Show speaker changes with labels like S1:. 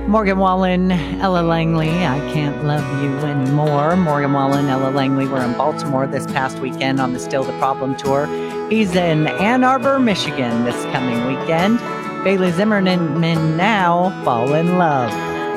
S1: Morgan Wallen, Ella Langley, I Can't Love You Anymore. Morgan Wallen, Ella Langley were in Baltimore this past weekend on the Still the Problem tour. He's in Ann Arbor, Michigan this coming weekend. Bailey Zimmerman now, Fall in Love.